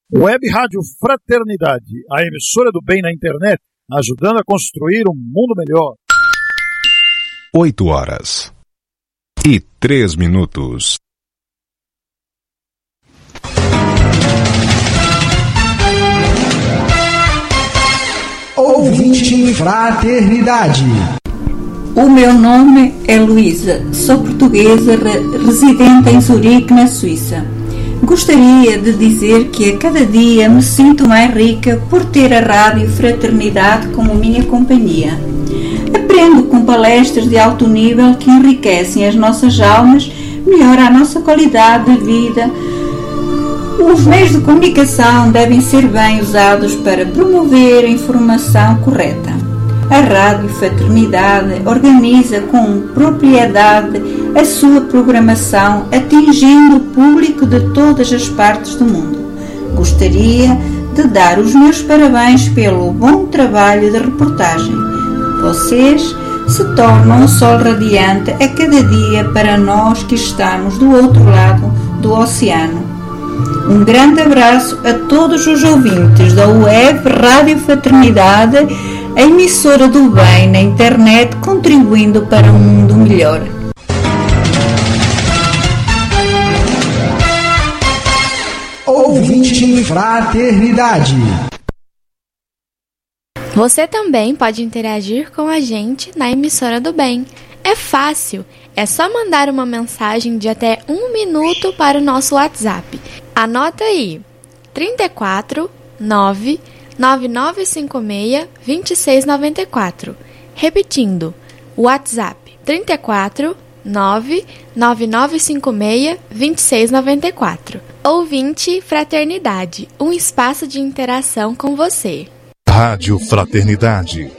Web Rádio Fraternidade, a emissora do bem na internet, ajudando a construir um mundo melhor. 8h03. Ouvinte Fraternidade. O meu nome é Luísa, sou portuguesa residente em Zurique, na Suíça. Gostaria de dizer que a cada dia me sinto mais rica por ter a Rádio Fraternidade como minha companhia. Aprendo com palestras de alto nível que enriquecem as nossas almas, melhoram a nossa qualidade de vida. Os meios de comunicação devem ser bem usados para promover a informação correta. A Rádio Fraternidade organiza com propriedade a sua programação, atingindo o público de todas as partes do mundo. Gostaria de dar os meus parabéns pelo bom trabalho de reportagem. Vocês se tornam um sol radiante a cada dia para nós que estamos do outro lado do oceano. Um grande abraço a todos os ouvintes da Web Rádio Fraternidade, a emissora do bem na internet, contribuindo para um mundo melhor. Ouvinte Fraternidade. Você também pode interagir com a gente na emissora do bem. É fácil, é só mandar uma mensagem de até 1 minuto para o nosso WhatsApp. Anota aí, 34 9 9956 2694. Repetindo, WhatsApp 34 9 9956 2694. Ouvinte Fraternidade, um espaço de interação com você. Rádio Fraternidade.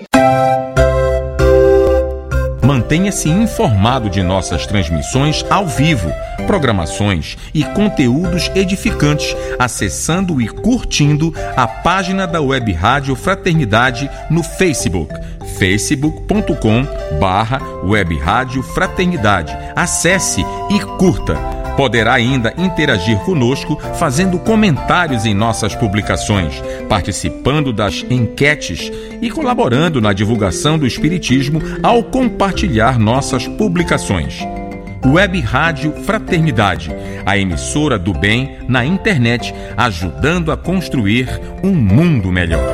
Mantenha-se informado de nossas transmissões ao vivo, programações e conteúdos edificantes, acessando e curtindo a página da Web Rádio Fraternidade no Facebook, facebook.com/Web Rádio Fraternidade. Acesse e curta. Poderá ainda interagir conosco fazendo comentários em nossas publicações, participando das enquetes e colaborando na divulgação do Espiritismo ao compartilhar nossas publicações. Web Rádio Fraternidade, a emissora do bem na internet, ajudando a construir um mundo melhor.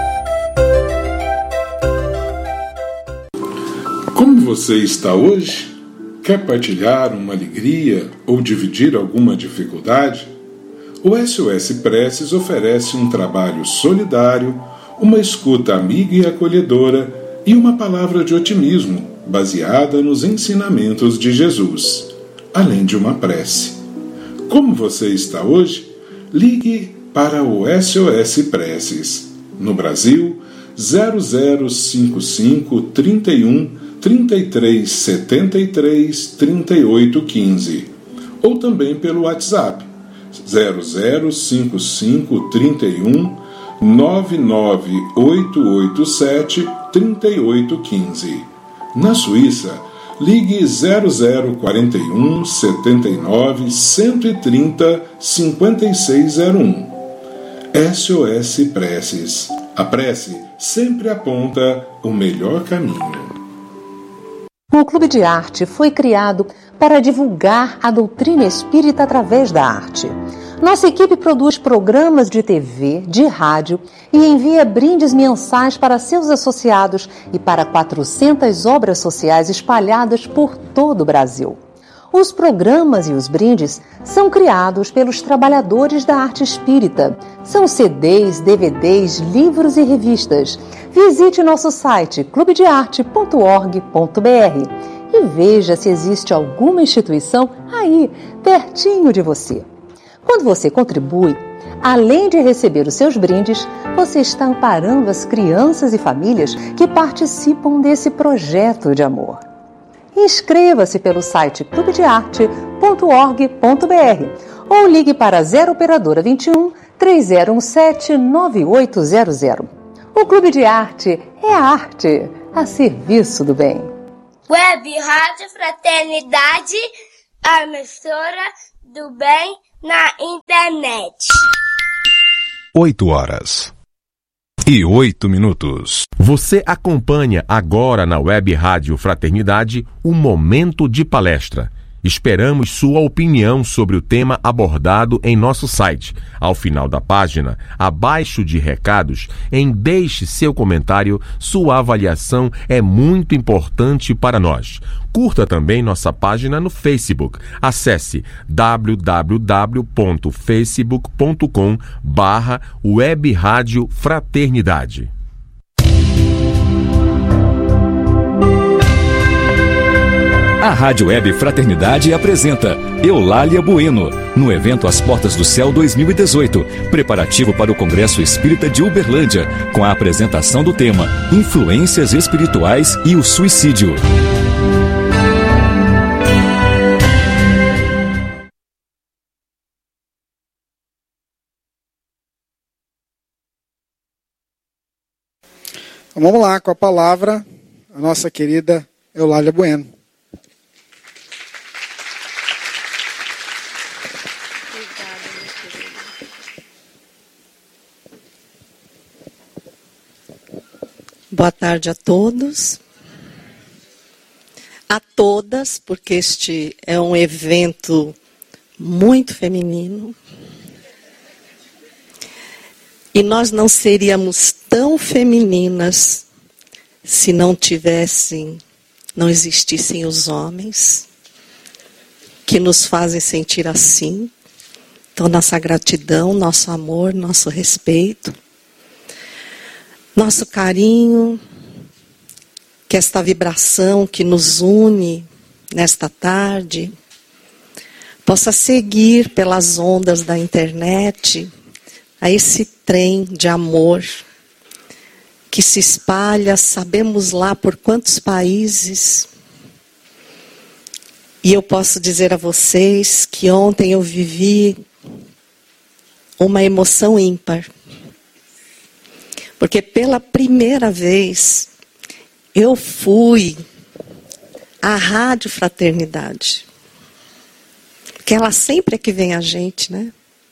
Como você está hoje? Quer partilhar uma alegria ou dividir alguma dificuldade? O SOS Preces oferece um trabalho solidário, uma escuta amiga e acolhedora e uma palavra de otimismo baseada nos ensinamentos de Jesus, além de uma prece. Como você está hoje? Ligue para o SOS Preces. No Brasil, 0055 31 33 73 38 15, ou também pelo WhatsApp 0055 31 99887 38 15. Na Suíça, ligue 0041 79 130 5601. SOS Preces. A prece sempre aponta o melhor caminho. O Clube de Arte foi criado para divulgar a doutrina espírita através da arte. Nossa equipe produz programas de TV, de rádio e envia brindes mensais para seus associados e para 400 obras sociais espalhadas por todo o Brasil. Os programas e os brindes são criados pelos trabalhadores da arte espírita. São CDs, DVDs, livros e revistas. Visite nosso site clubedearte.org.br e veja se existe alguma instituição aí, pertinho de você. Quando você contribui, além de receber os seus brindes, você está amparando as crianças e famílias que participam desse projeto de amor. Inscreva-se pelo site clubedearte.org.br ou ligue para 0 Operadora 21 3017 9800. O Clube de Arte é a arte a serviço do bem. Web Rádio Fraternidade, a emissora do bem na internet. 8h08. Você acompanha agora na Web Rádio Fraternidade o Momento de Palestra. Esperamos sua opinião sobre o tema abordado em nosso site. Ao final da página, abaixo de recados, deixe seu comentário. Sua avaliação é muito importante para nós. Curta também nossa página no Facebook. Acesse www.facebook.com/Web Rádio Fraternidade. A Rádio Web Fraternidade apresenta Eulália Bueno, no evento As Portas do Céu 2018, preparativo para o Congresso Espírita de Uberlândia, com a apresentação do tema Influências Espirituais e o Suicídio. Vamos lá, com a palavra, a nossa querida Eulália Bueno. Boa tarde a todos, a todas, porque este é um evento muito feminino. E nós não seríamos tão femininas se não existissem os homens que nos fazem sentir assim. Então, nossa gratidão, nosso amor, nosso respeito, nosso carinho, que esta vibração que nos une nesta tarde possa seguir pelas ondas da internet a esse trem de amor que se espalha, sabemos lá por quantos países. E eu posso dizer a vocês que ontem eu vivi uma emoção ímpar. Porque pela primeira vez eu fui à Rádio Fraternidade. Porque ela sempre é que vem a gente, né?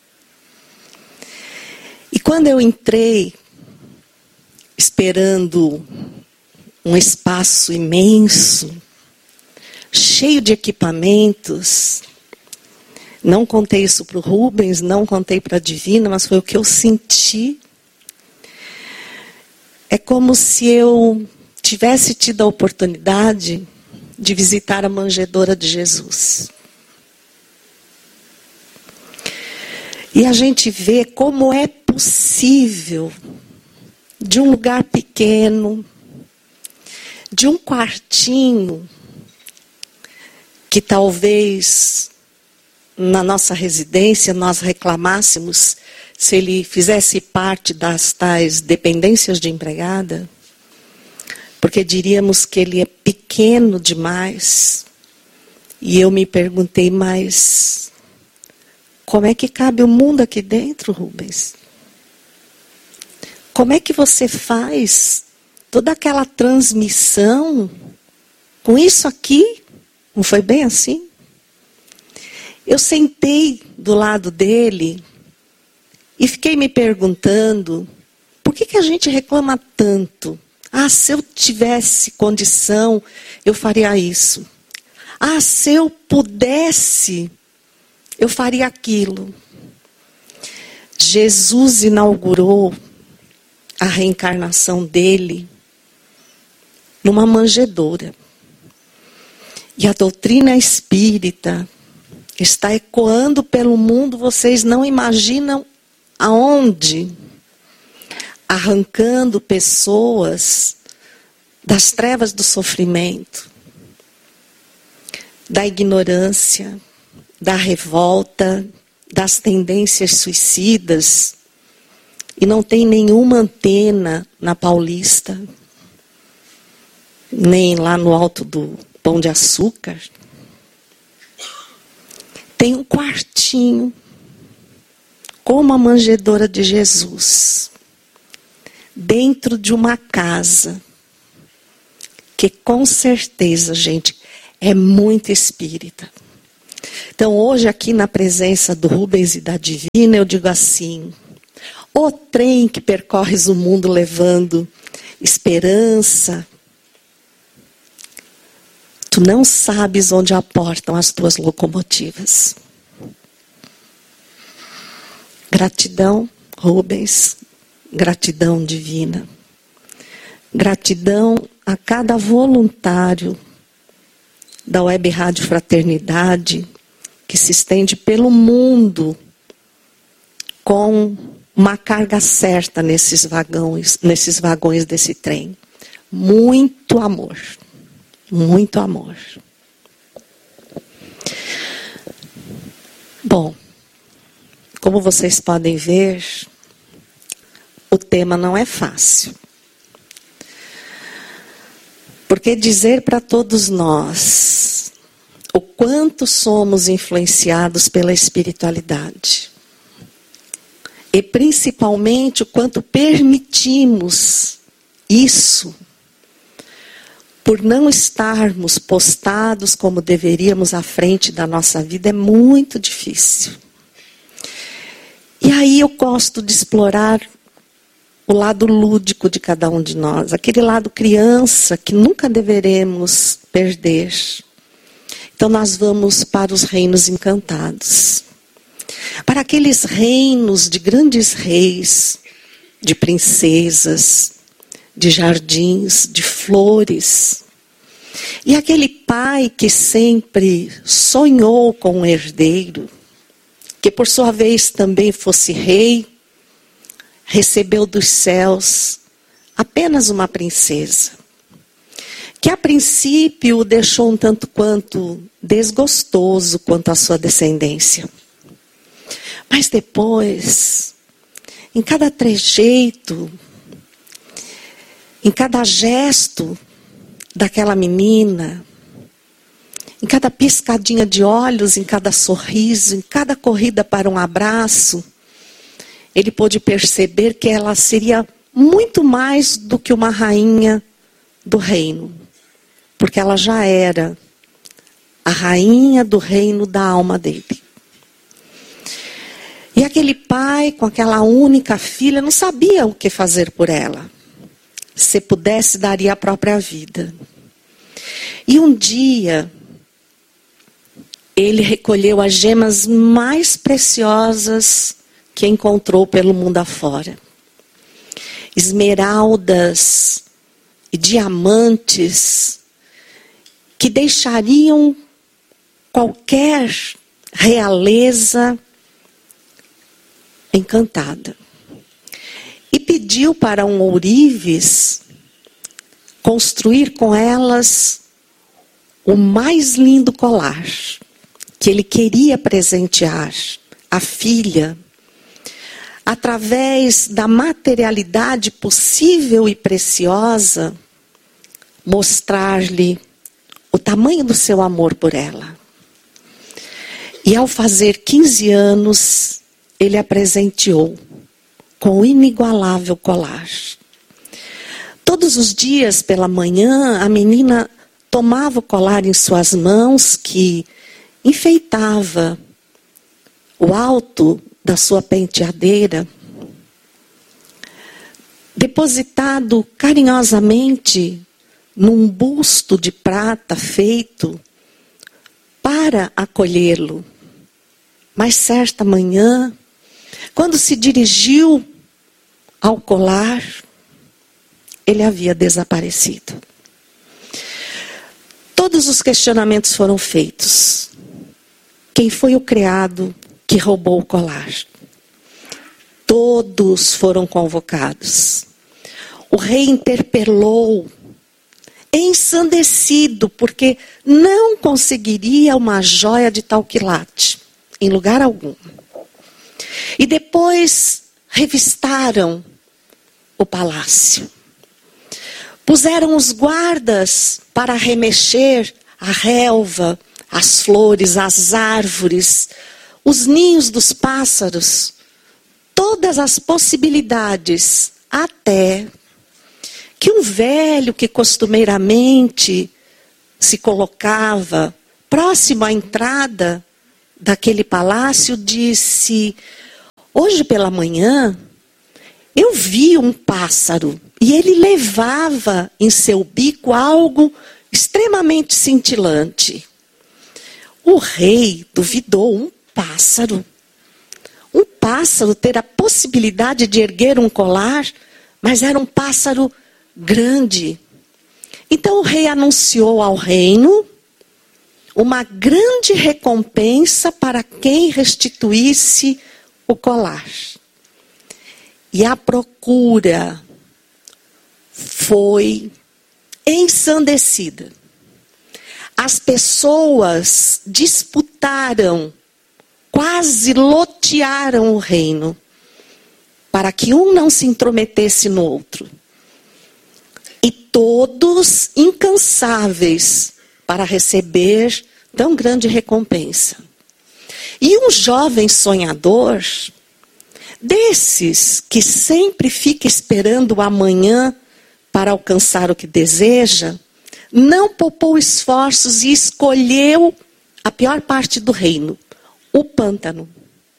E quando eu entrei, esperando um espaço imenso, cheio de equipamentos, não contei isso para o Rubens, não contei para a Divina, mas foi o que eu senti. É como se eu tivesse tido a oportunidade de visitar a manjedoura de Jesus. E a gente vê como é possível, de um lugar pequeno, de um quartinho, que talvez na nossa residência nós reclamássemos se ele fizesse parte das tais dependências de empregada, porque diríamos que ele é pequeno demais. E eu me perguntei, mas como é que cabe o mundo aqui dentro, Rubens? Como é que você faz toda aquela transmissão com isso aqui? Não foi bem assim? Eu sentei do lado dele e fiquei me perguntando, por que a gente reclama tanto? Ah, se eu tivesse condição, eu faria isso. Ah, se eu pudesse, eu faria aquilo. Jesus inaugurou a reencarnação dele numa manjedoura. E a doutrina espírita está ecoando pelo mundo, vocês não imaginam aonde, arrancando pessoas das trevas do sofrimento, da ignorância, da revolta, das tendências suicidas, e não tem nenhuma antena na Paulista, nem lá no alto do Pão de Açúcar. Tem um quartinho, como a manjedoura de Jesus, dentro de uma casa, que com certeza, gente, é muito espírita. Então, hoje aqui na presença do Rubens e da Divina, eu digo assim, O trem que percorres o mundo levando esperança. Tu não sabes onde aportam as tuas locomotivas. Gratidão, Rubens. Gratidão divina. Gratidão a cada voluntário da Web Rádio Fraternidade que se estende pelo mundo com uma carga certa nesses vagões desse trem. Muito amor. Muito amor. Bom, como vocês podem ver, o tema não é fácil. Porque dizer para todos nós o quanto somos influenciados pela espiritualidade e principalmente o quanto permitimos isso por não estarmos postados como deveríamos à frente da nossa vida é muito difícil. E aí eu gosto de explorar o lado lúdico de cada um de nós, aquele lado criança que nunca deveremos perder. Então nós vamos para os reinos encantados. Para aqueles reinos de grandes reis, de princesas, de jardins, de flores. E aquele pai que sempre sonhou com um herdeiro, que por sua vez também fosse rei, recebeu dos céus apenas uma princesa, que a princípio o deixou um tanto quanto desgostoso quanto à sua descendência. Mas depois, em cada trejeito, em cada gesto daquela menina, em cada piscadinha de olhos, em cada sorriso, em cada corrida para um abraço, ele pôde perceber que ela seria muito mais do que uma rainha do reino. Porque ela já era a rainha do reino da alma dele. E aquele pai, com aquela única filha, não sabia o que fazer por ela. Se pudesse, daria a própria vida. E um dia, ele recolheu as gemas mais preciosas que encontrou pelo mundo afora. Esmeraldas e diamantes que deixariam qualquer realeza encantada. E pediu para um ourives construir com elas o mais lindo colar que ele queria presentear à filha, através da materialidade possível e preciosa, mostrar-lhe o tamanho do seu amor por ela. E ao fazer 15 anos, ele a presenteou com o inigualável colar. Todos os dias pela manhã, a menina tomava o colar em suas mãos, que enfeitava o alto da sua penteadeira, depositado carinhosamente num busto de prata feito para acolhê-lo. Mas certa manhã, quando se dirigiu ao colar, ele havia desaparecido. Todos os questionamentos foram feitos. Quem foi o criado que roubou o colar? Todos foram convocados. O rei interpelou, ensandecido, porque não conseguiria uma joia de tal quilate, em lugar algum. E depois revistaram o palácio. Puseram os guardas para remexer a relva, as flores, as árvores, os ninhos dos pássaros, todas as possibilidades, até que um velho que costumeiramente se colocava próximo à entrada daquele palácio disse: hoje pela manhã eu vi um pássaro e ele levava em seu bico algo extremamente cintilante. O rei duvidou, um pássaro ter a possibilidade de erguer um colar, mas era um pássaro grande. Então o rei anunciou ao reino uma grande recompensa para quem restituísse o colar. E a procura foi ensandecida. As pessoas disputaram, quase lotearam o reino, para que um não se intrometesse no outro. E todos incansáveis para receber tão grande recompensa. E um jovem sonhador, desses que sempre fica esperando o amanhã para alcançar o que deseja, não poupou esforços e escolheu a pior parte do reino, o pântano.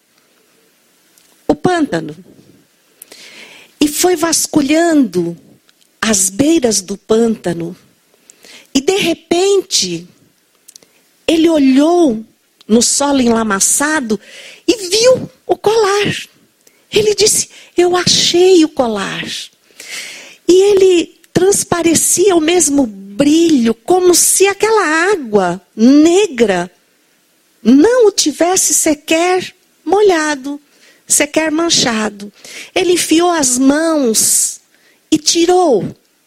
O pântano. E foi vasculhando as beiras do pântano. E de repente, ele olhou no solo enlamaçado e viu o colar. Ele disse, eu achei o colar. E ele transparecia o mesmo brilho, como se aquela água negra não o tivesse sequer molhado, sequer manchado. Ele enfiou as mãos e tirou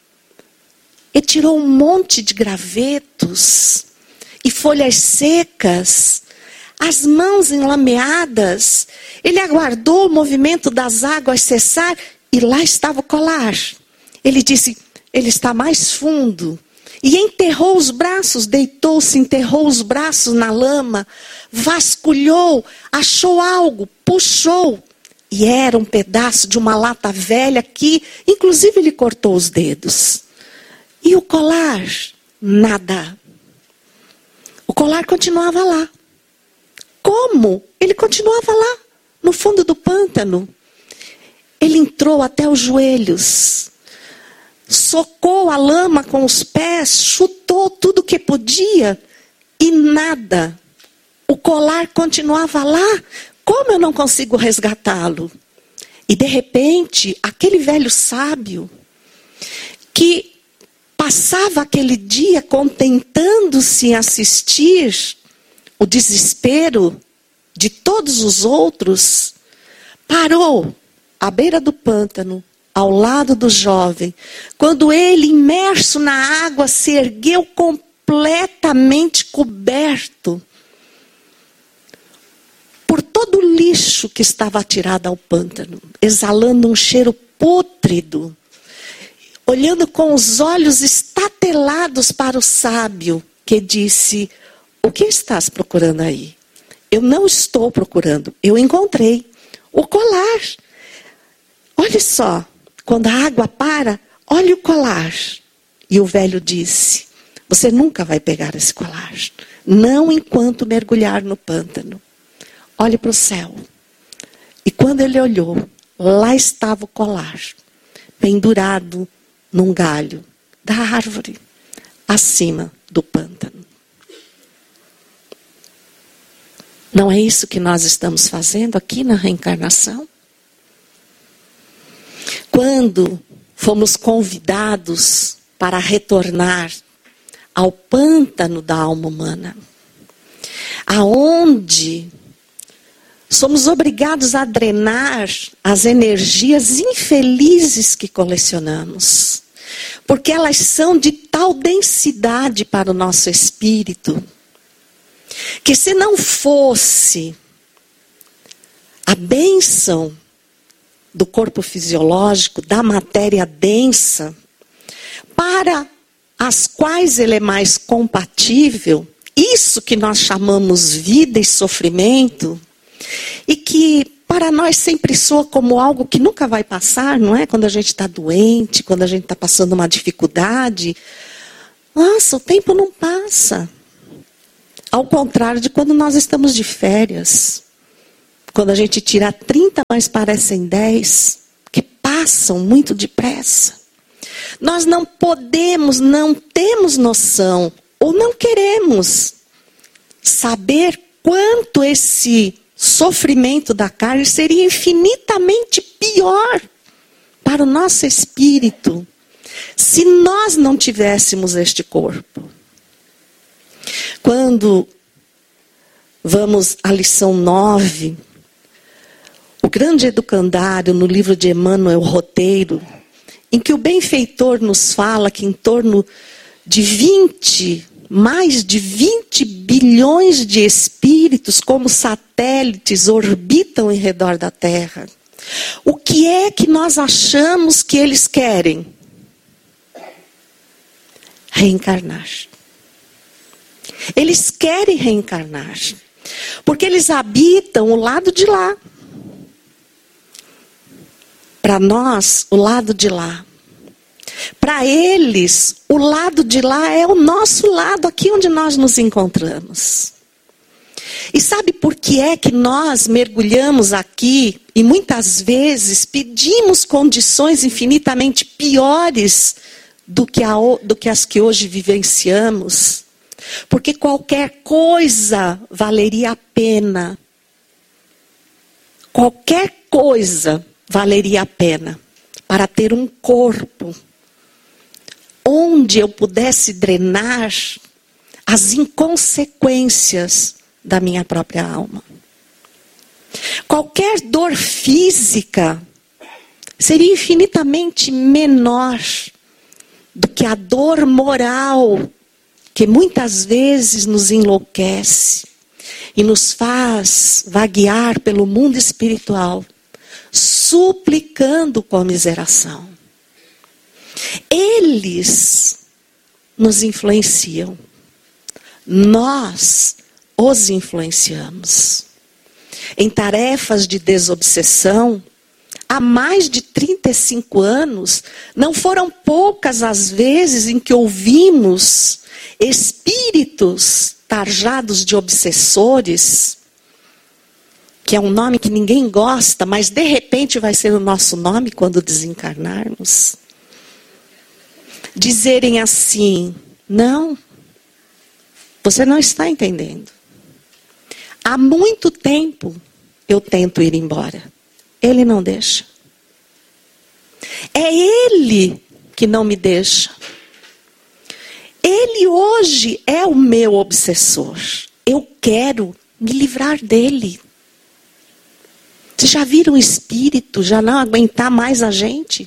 um monte de gravetos e folhas secas, as mãos enlameadas. Ele aguardou o movimento das águas cessar e lá estava o colar. Ele disse, ele está mais fundo. E enterrou os braços, deitou-se, enterrou os braços na lama, vasculhou, achou algo, puxou. E era um pedaço de uma lata velha que, inclusive, ele cortou os dedos. E o colar? Nada. O colar continuava lá. Como? Ele continuava lá, no fundo do pântano. Ele entrou até os joelhos. Socou a lama com os pés, chutou tudo que podia e nada. O colar continuava lá. Como eu não consigo resgatá-lo? E de repente, aquele velho sábio que passava aquele dia contentando-se em assistir o desespero de todos os outros, parou à beira do pântano, ao lado do jovem, quando ele, imerso na água, se ergueu completamente coberto por todo o lixo que estava atirado ao pântano, exalando um cheiro pútrido, olhando com os olhos estatelados para o sábio, que disse, o que estás procurando aí? Eu não estou procurando, eu encontrei o colar. Olha só, quando a água para, olha o colar. E o velho disse, você nunca vai pegar esse colar, não enquanto mergulhar no pântano. Olhe para o céu. E quando ele olhou, lá estava o colar, pendurado num galho da árvore, acima do pântano. Não é isso que nós estamos fazendo aqui na reencarnação? Quando fomos convidados para retornar ao pântano da alma humana, aonde somos obrigados a drenar as energias infelizes que colecionamos, porque elas são de tal densidade para o nosso espírito, que se não fosse a bênção do corpo fisiológico, da matéria densa, para as quais ele é mais compatível, isso que nós chamamos vida e sofrimento, e que para nós sempre soa como algo que nunca vai passar, não é? Quando a gente está doente, quando a gente está passando uma dificuldade, nossa, o tempo não passa. Ao contrário de quando nós estamos de férias. Quando a gente tira 30, mas parecem 10, que passam muito depressa. Nós não podemos, não temos noção, ou não queremos saber quanto esse sofrimento da carne seria infinitamente pior para o nosso espírito se nós não tivéssemos este corpo. Quando vamos à lição 9, o grande educandário no livro de Emmanuel Roteiro, em que o benfeitor nos fala que em torno de mais de 20 bilhões de espíritos como satélites orbitam em redor da Terra. O que é que nós achamos que eles querem? Reencarnar. Eles querem reencarnar, porque eles habitam o lado de lá. Para nós, o lado de lá. Para eles, o lado de lá é o nosso lado, aqui onde nós nos encontramos. E sabe por que é que nós mergulhamos aqui e muitas vezes pedimos condições infinitamente piores do que as que hoje vivenciamos? Porque qualquer coisa valeria a pena. Qualquer coisa valeria a pena para ter um corpo onde eu pudesse drenar as inconsequências da minha própria alma. Qualquer dor física seria infinitamente menor do que a dor moral que muitas vezes nos enlouquece e nos faz vaguear pelo mundo espiritual, suplicando comiseração. Eles nos influenciam. Nós os influenciamos. Em tarefas de desobsessão, há mais de 35 anos, não foram poucas as vezes em que ouvimos espíritos tarjados de obsessores, que é um nome que ninguém gosta, mas de repente vai ser o nosso nome quando desencarnarmos, dizerem assim: não, você não está entendendo. Há muito tempo eu tento ir embora. Ele não deixa. É ele que não me deixa. Ele hoje é o meu obsessor. Eu quero me livrar dele. Vocês já viram o espírito já não aguentar mais a gente?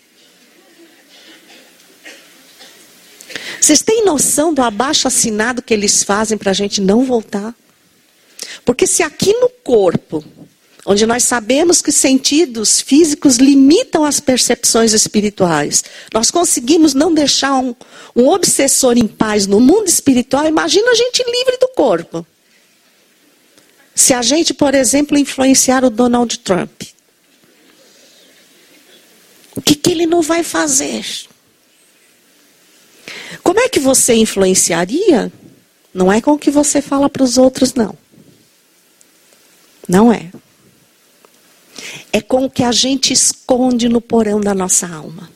Vocês têm noção do abaixo-assinado que eles fazem para a gente não voltar? Porque se aqui no corpo, onde nós sabemos que os sentidos físicos limitam as percepções espirituais, nós conseguimos não deixar um obsessor em paz no mundo espiritual, imagina a gente livre do corpo. Se a gente, por exemplo, influenciar o Donald Trump, o que ele não vai fazer? Como é que você influenciaria? Não é com o que você fala para os outros, não. Não é. É com o que a gente esconde no porão da nossa alma.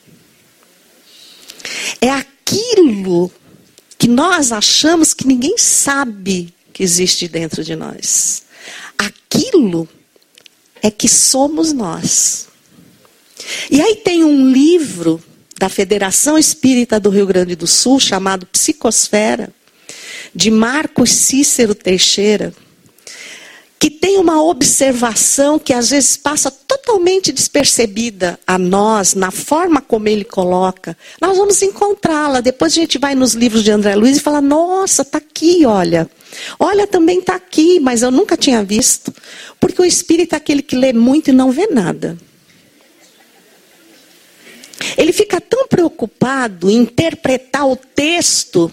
É aquilo que nós achamos que ninguém sabe que existe dentro de nós. Aquilo é que somos nós. E aí tem um livro da Federação Espírita do Rio Grande do Sul, chamado Psicosfera, de Marcos Cícero Teixeira, que tem uma observação que às vezes passa totalmente despercebida a nós, na forma como ele coloca. Nós vamos encontrá-la. Depois a gente vai nos livros de André Luiz e fala: nossa, está aqui, olha. Olha, também está aqui, mas eu nunca tinha visto. Porque o espírito é aquele que lê muito e não vê nada. Ele fica tão preocupado em interpretar o texto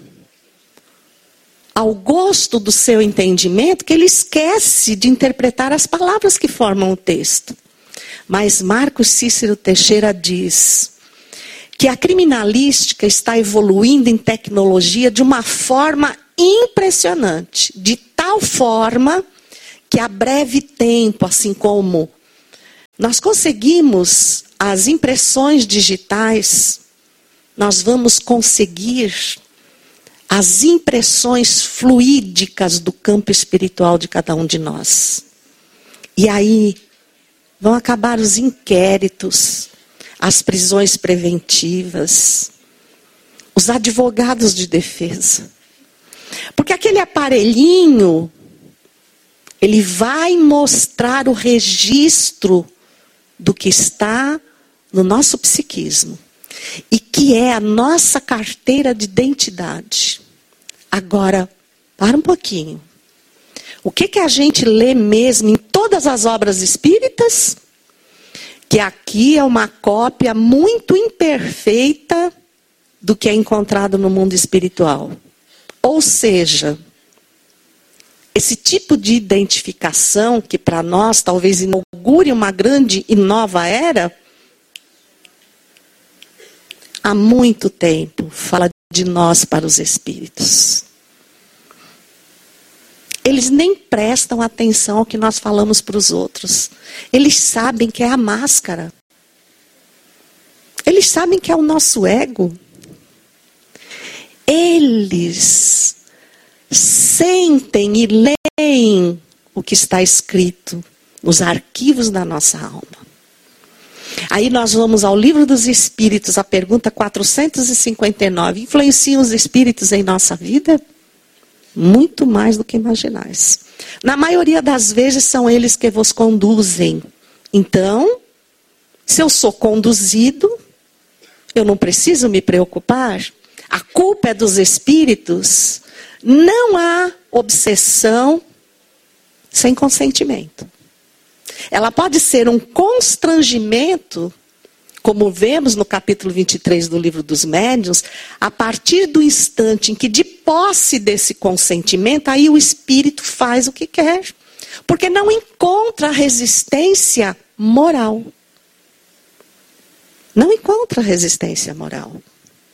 ao gosto do seu entendimento, que ele esquece de interpretar as palavras que formam o texto. Mas Marcos Cícero Teixeira diz que a criminalística está evoluindo em tecnologia de uma forma impressionante, de tal forma que a breve tempo, assim como nós conseguimos as impressões digitais, nós vamos conseguir as impressões fluídicas do campo espiritual de cada um de nós. E aí vão acabar os inquéritos, as prisões preventivas, os advogados de defesa. Porque aquele aparelhinho, ele vai mostrar o registro do que está no nosso psiquismo. E que é a nossa carteira de identidade. Agora, para um pouquinho. O que a gente lê mesmo em todas as obras espíritas? Que aqui é uma cópia muito imperfeita do que é encontrado no mundo espiritual. Ou seja, esse tipo de identificação, que para nós talvez inaugure uma grande e nova era, há muito tempo fala de nós para os espíritos. Eles nem prestam atenção ao que nós falamos para os outros. Eles sabem que é a máscara. Eles sabem que é o nosso ego. Eles sentem e leem o que está escrito nos arquivos da nossa alma. Aí nós vamos ao Livro dos Espíritos, a pergunta 459. Influenciam os espíritos em nossa vida? Muito mais do que imaginais. Na maioria das vezes são eles que vos conduzem. Então, se eu sou conduzido, eu não preciso me preocupar. A culpa é dos espíritos. Não há obsessão sem consentimento. Ela pode ser um constrangimento, como vemos no capítulo 23 do Livro dos Médiuns, a partir do instante em que, de posse desse consentimento, aí o espírito faz o que quer. Porque não encontra resistência moral. Não encontra resistência moral.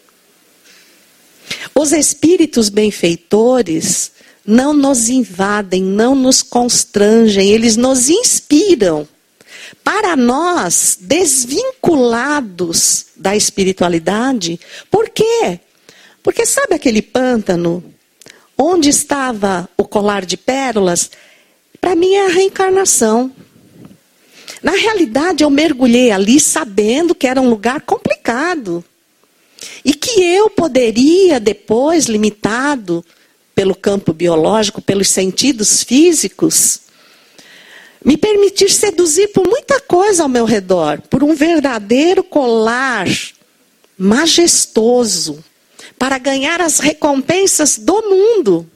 Os espíritos benfeitores não nos invadem, não nos constrangem, eles nos inspiram. Para nós, desvinculados da espiritualidade, por quê? Porque sabe aquele pântano onde estava o colar de pérolas? Para mim é a reencarnação. Na realidade, eu mergulhei ali sabendo que era um lugar complicado. E que eu poderia depois, limitado pelo campo biológico, pelos sentidos físicos, me permitir seduzir por muita coisa ao meu redor, por um verdadeiro colar majestoso, para ganhar as recompensas do mundo.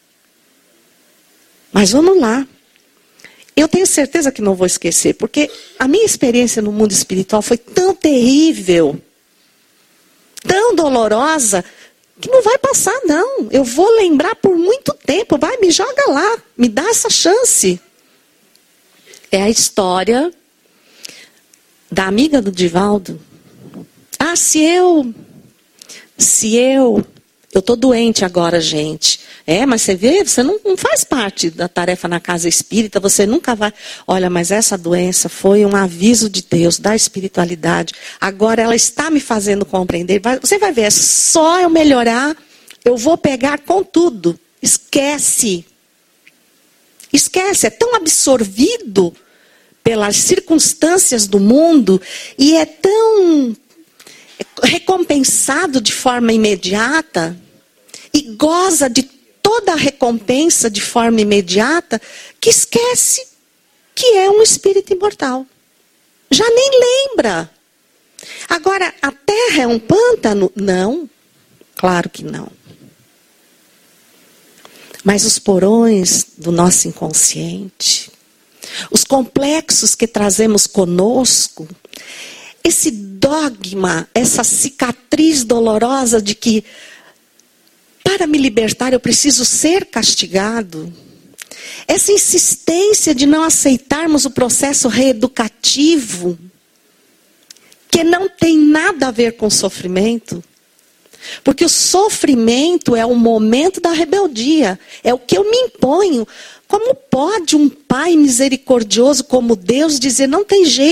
Mas vamos lá. Eu tenho certeza que não vou esquecer, porque a minha experiência no mundo espiritual foi tão terrível, tão dolorosa, que não vai passar, não. Eu vou lembrar por muito tempo. Vai, me joga lá. Me dá essa chance. É a história da amiga do Divaldo. Ah, eu estou doente agora, gente. É, mas você vê, você não faz parte da tarefa na casa espírita, você nunca vai. Olha, mas essa doença foi um aviso de Deus, da espiritualidade. Agora ela está me fazendo compreender. Você vai ver, é só eu melhorar, eu vou pegar com tudo. Esquece. Esquece, é tão absorvido pelas circunstâncias do mundo e é tão recompensado de forma imediata e goza de toda a recompensa de forma imediata, que esquece que é um espírito imortal. Já nem lembra. Agora, a Terra é um pântano? Não, claro que não. Mas os porões do nosso inconsciente, os complexos que trazemos conosco, esse dogma, essa cicatriz dolorosa de que para me libertar eu preciso ser castigado. Essa insistência de não aceitarmos o processo reeducativo, que não tem nada a ver com sofrimento. Porque o sofrimento é o momento da rebeldia. É o que eu me imponho. Como pode um pai misericordioso como Deus dizer, não tem jeito?